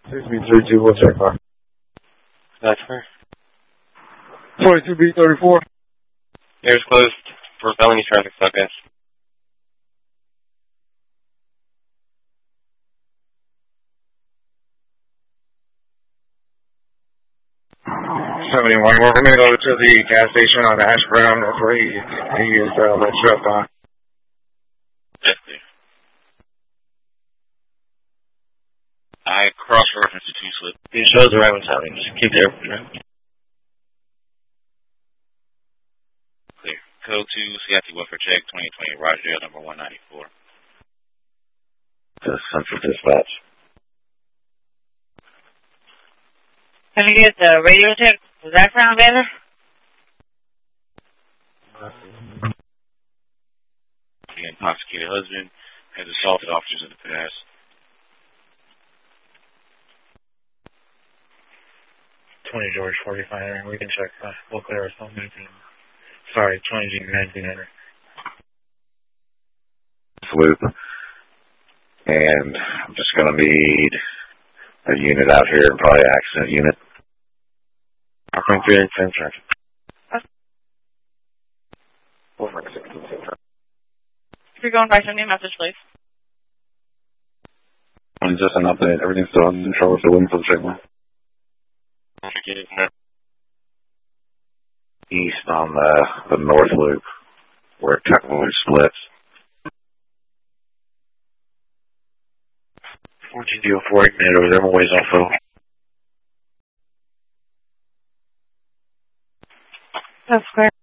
6B32, what's that car? That's her. 42B34. Air's closed for felony traffic stop, guys. We're going to go to the gas station on Ash Brown. That's where he is that truck on. Yes, sir. I cross-referenced the two-slip. It shows the right one sounding. Just keep there. Clear. Code 2, Seattle welfare check, 2020, Roger, number 194. Central Dispatch. Can I get the radio check? Does that sound better? The intoxicated husband has assaulted officers in the past. George 4500. We can check. We'll clear our phone. Sorry, 20 1900. Loop. And I'm just going to need a unit out here, probably an accident unit. I'll come through in Central. Over 16 Central. If you're going back to a new message, please. And just an update. Everything's still in control with the wind for the signal. East on the north loop, where it technically splits. 14-4 minute over there. I'm ways off, though. That's great.